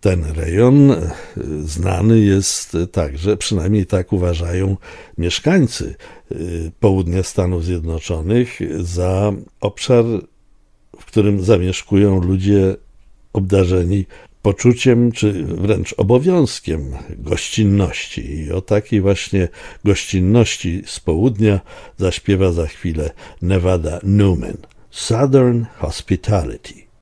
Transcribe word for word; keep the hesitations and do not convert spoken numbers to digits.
ten rejon znany jest także, przynajmniej tak uważają mieszkańcy południa Stanów Zjednoczonych, za obszar, w którym zamieszkują ludzie obdarzeni poczuciem, czy wręcz obowiązkiem gościnności. I o takiej właśnie gościnności z południa zaśpiewa za chwilę Nevada Newman. Southern Hospitality.